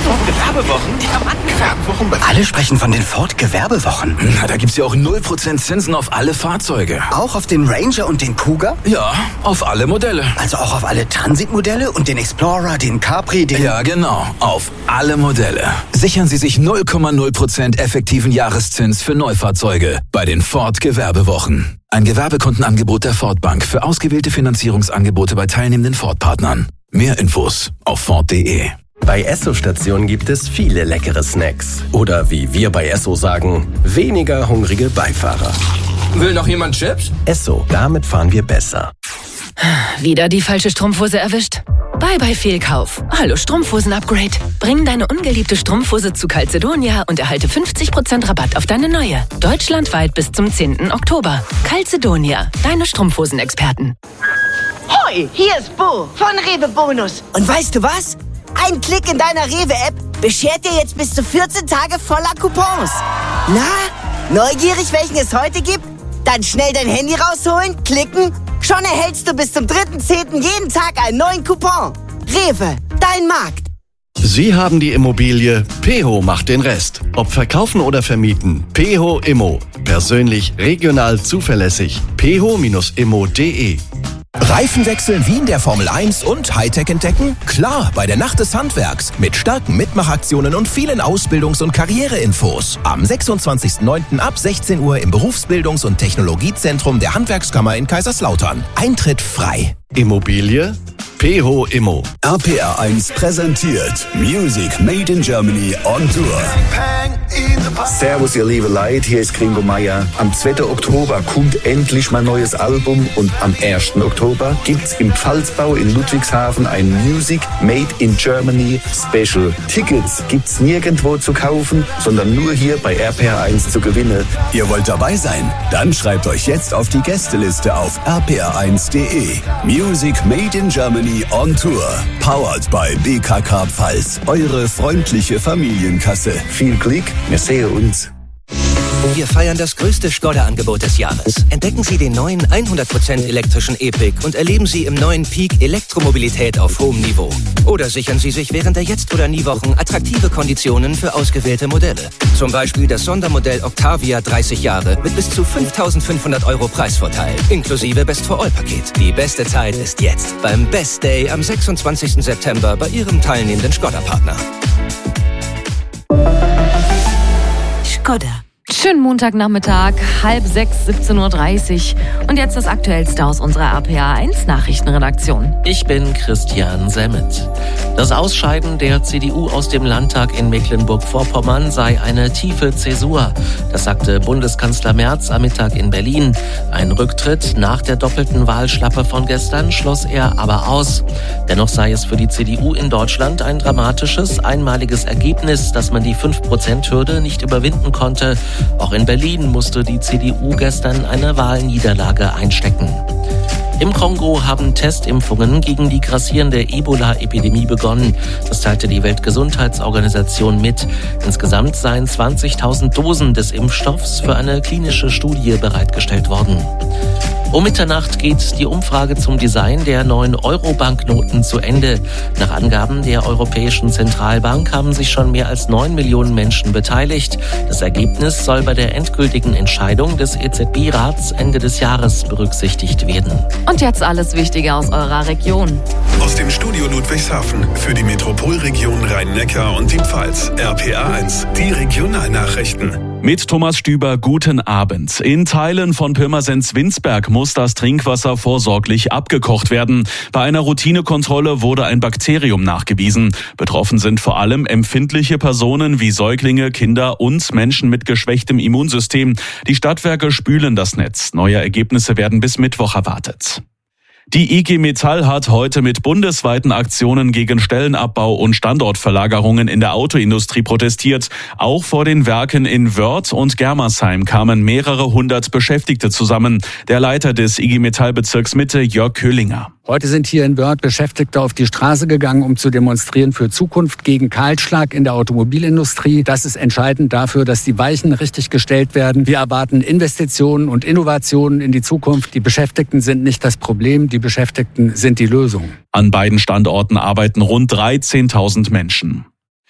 Gewerbewochen? Gewerbewochen? Alle sprechen von den Ford-Gewerbewochen. Na, da gibt's ja auch 0% Zinsen auf alle Fahrzeuge. Auch auf den Ranger und den Kuga? Ja, auf alle Modelle. Also auch auf alle Transit-Modelle und den Explorer, den Capri, den... Ja, genau. Auf alle Modelle. Sichern Sie sich 0,0% effektiven Jahreszins für Neufahrzeuge bei den Ford-Gewerbewochen. Ein Gewerbekundenangebot der Ford Bank für ausgewählte Finanzierungsangebote bei teilnehmenden Ford-Partnern. Mehr Infos auf Ford.de. Bei Esso-Stationen gibt es viele leckere Snacks. Oder wie wir bei Esso sagen, weniger hungrige Beifahrer. Will noch jemand Chips? Esso, damit fahren wir besser. Wieder die falsche Strumpfhose erwischt? Bye Fehlkauf. Hallo Strumpfhosen-Upgrade. Bring deine ungeliebte Strumpfhose zu Calzedonia und erhalte 50% Rabatt auf deine neue. Deutschlandweit bis zum 10. Oktober. Calzedonia, deine Strumpfhosen-Experten. Hoi, hier ist Bo von Rewe Bonus. Und weißt du was? Ein Klick in deiner Rewe-App beschert dir jetzt bis zu 14 Tage voller Coupons. Na, neugierig, welchen es heute gibt? Dann schnell dein Handy rausholen, klicken. Schon erhältst du bis zum 3.10. jeden Tag einen neuen Coupon. Rewe, dein Markt. Sie haben die Immobilie, Peho macht den Rest. Ob verkaufen oder vermieten, Peho Immo. Persönlich, regional, zuverlässig. peho-immo.de. Reifen wechseln wie in der Formel 1 und Hightech entdecken? Klar, bei der Nacht des Handwerks. Mit starken Mitmachaktionen und vielen Ausbildungs- und Karriereinfos. Am 26.09. ab 16 Uhr im Berufsbildungs- und Technologiezentrum der Handwerkskammer in Kaiserslautern. Eintritt frei. Immobilie, Peho Immo. RPR1 präsentiert Music Made in Germany on Tour. Servus, ihr lieben Leute, hier ist Gringo Meier. Am 2. Oktober kommt endlich mein neues Album und am 1. Oktober gibt's im Pfalzbau in Ludwigshafen ein Music Made in Germany Special. Tickets gibt's nirgendwo zu kaufen, sondern nur hier bei RPR1 zu gewinnen. Ihr wollt dabei sein? Dann schreibt euch jetzt auf die Gästeliste auf rpr1.de. Music Made in Germany on Tour. Powered by BKK Pfalz. Eure freundliche Familienkasse. Viel Glück, wir sehen uns. Wir feiern das größte Skoda-Angebot des Jahres. Entdecken Sie den neuen 100% elektrischen E-Pick und erleben Sie im neuen Peak Elektromobilität auf hohem Niveau. Oder sichern Sie sich während der Jetzt- oder Nie-Wochen attraktive Konditionen für ausgewählte Modelle. Zum Beispiel das Sondermodell Octavia 30 Jahre mit bis zu 5.500 € Preisvorteil, inklusive Best-for-All-Paket. Die beste Zeit ist jetzt, beim Best Day am 26. September bei Ihrem teilnehmenden Skoda-Partner. Skoda. Schönen Montagnachmittag, 5:30, 17:30 Uhr. Und jetzt das Aktuellste aus unserer RPR1 Nachrichtenredaktion. Ich bin Christian Semmet. Das Ausscheiden der CDU aus dem Landtag in Mecklenburg-Vorpommern sei eine tiefe Zäsur. Das sagte Bundeskanzler Merz am Mittag in Berlin. Ein Rücktritt nach der doppelten Wahlschlappe von gestern schloss er aber aus. Dennoch sei es für die CDU in Deutschland ein dramatisches, einmaliges Ergebnis, dass man die 5%-Hürde nicht überwinden konnte. Auch in Berlin musste die CDU gestern eine Wahlniederlage einstecken. Im Kongo haben Testimpfungen gegen die grassierende Ebola-Epidemie begonnen. Das teilte die Weltgesundheitsorganisation mit. Insgesamt seien 20.000 Dosen des Impfstoffs für eine klinische Studie bereitgestellt worden. Um Mitternacht geht die Umfrage zum Design der neuen Euro-Banknoten zu Ende. Nach Angaben der Europäischen Zentralbank haben sich schon mehr als 9 Millionen Menschen beteiligt. Das Ergebnis soll bei der endgültigen Entscheidung des EZB-Rats Ende des Jahres berücksichtigt werden. Und jetzt alles Wichtige aus eurer Region. Aus dem Studio Ludwigshafen für die Metropolregion Rhein-Neckar und die Pfalz. RPR1, die Regionalnachrichten. Mit Thomas Stüber, guten Abend. In Teilen von Pirmasens-Winsberg muss das Trinkwasser vorsorglich abgekocht werden. Bei einer Routinekontrolle wurde ein Bakterium nachgewiesen. Betroffen sind vor allem empfindliche Personen wie Säuglinge, Kinder und Menschen mit geschwächtem Immunsystem. Die Stadtwerke spülen das Netz. Neue Ergebnisse werden bis Mittwoch erwartet. Die IG Metall hat heute mit bundesweiten Aktionen gegen Stellenabbau und Standortverlagerungen in der Autoindustrie protestiert. Auch vor den Werken in Wörth und Germersheim kamen mehrere hundert Beschäftigte zusammen. Der Leiter des IG Metall-Bezirks Mitte, Jörg Köhlinger. Heute sind hier in Wörth Beschäftigte auf die Straße gegangen, um zu demonstrieren für Zukunft gegen Kahlschlag in der Automobilindustrie. Das ist entscheidend dafür, dass die Weichen richtig gestellt werden. Wir erwarten Investitionen und Innovationen in die Zukunft. Die Beschäftigten sind nicht das Problem, die Beschäftigten sind die Lösung. An beiden Standorten arbeiten rund 13.000 Menschen.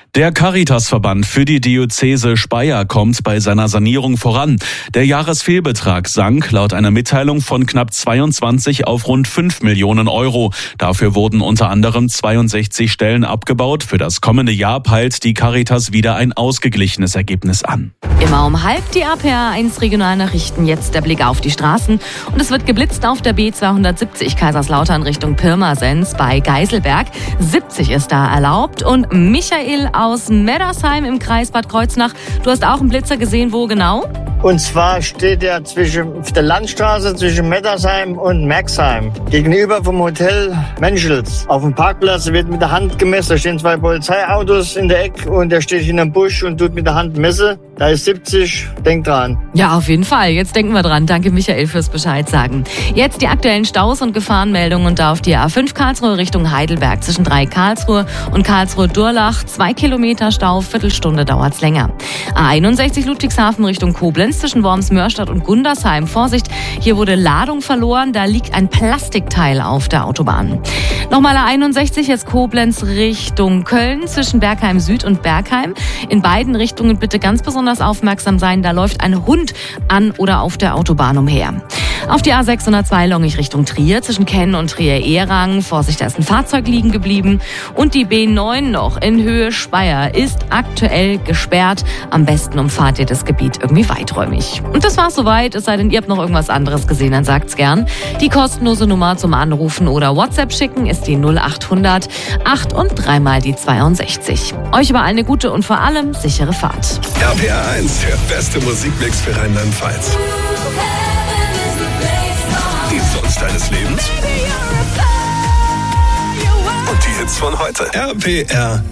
Der Caritasverband für die Diözese Speyer kommt bei seiner Sanierung voran. Der Jahresfehlbetrag sank laut einer Mitteilung von knapp 22 auf rund 5 Millionen Euro. Dafür wurden unter anderem 62 Stellen abgebaut. Für das kommende Jahr peilt die Caritas wieder ein ausgeglichenes Ergebnis an. Immer um halb die RPA1 Regionalnachrichten. Jetzt der Blick auf die Straßen. Und es wird geblitzt auf der B270 Kaiserslautern Richtung Pirmasens bei Geiselberg. 70 ist da erlaubt. Und Michael aus Meddersheim im Kreis Bad Kreuznach. Du hast auch einen Blitzer gesehen, wo genau? Und zwar steht er auf der Landstraße zwischen Meddersheim und Merxheim. Gegenüber vom Hotel Menschels. Auf dem Parkplatz wird mit der Hand gemessen. Da stehen 2 Polizeiautos in der Ecke und der steht hinterm Busch und tut mit der Hand messen. Da ist 70. Denk dran. Ja, auf jeden Fall. Jetzt denken wir dran. Danke, Michael, fürs Bescheid sagen. Jetzt die aktuellen Staus und Gefahrenmeldungen und da auf die A5 Karlsruhe Richtung Heidelberg zwischen 3 Karlsruhe und Karlsruhe-Durlach. 2 Kilometer Stau, Viertelstunde dauert's länger. A61 Ludwigshafen Richtung Koblenz zwischen Worms-Mörstadt und Gundersheim. Vorsicht, hier wurde Ladung verloren. Da liegt ein Plastikteil auf der Autobahn. Nochmal A61 jetzt Koblenz Richtung Köln zwischen Bergheim Süd und Bergheim. In beiden Richtungen bitte ganz besonders aufmerksam sein. Da läuft ein Hund an oder auf der Autobahn umher. Auf die A602 Longich Richtung Trier zwischen Kenn und Trier-Ehrang. Vorsicht, da ist ein Fahrzeug liegen geblieben. Und die B9 noch in Höhe Speyer ist aktuell gesperrt. Am besten umfahrt ihr das Gebiet irgendwie weiträumig. Und das war's soweit. Es sei denn, ihr habt noch irgendwas anderes gesehen, dann sagt's gern. Die kostenlose Nummer zum Anrufen oder WhatsApp schicken ist die 0800 8 und 3 mal die 62. Euch überall eine gute und vor allem sichere Fahrt. RPA 1, der beste Musikmix für Rheinland-Pfalz. Die Songs deines Lebens und die Hits von heute. RPR